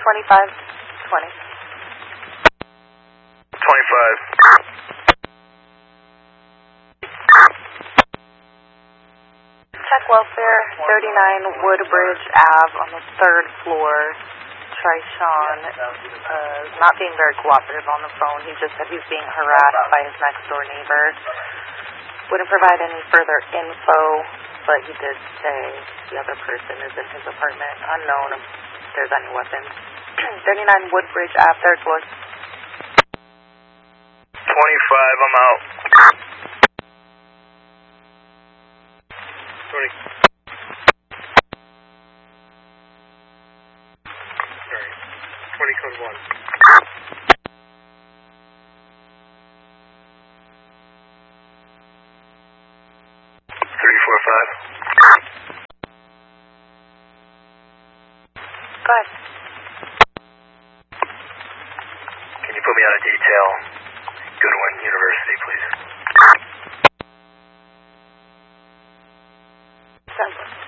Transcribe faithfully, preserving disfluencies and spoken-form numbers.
twenty-five twenty. twenty-five. Check welfare, thirty-nine Woodbridge Ave on the third floor. Trishon uh, not being very cooperative on the phone. He just said he's being harassed by his next door neighbor. Wouldn't provide any further info, but he did say the other person is in his apartment. Unknown if there's any weapons. thirty-nine Woodbridge Ave, third floor. twenty-five, I'm out. twenty. Sorry. twenty code one. thirty-four five. Go ahead. Can you put me on a detail? Goodwin University, please. Sounds good.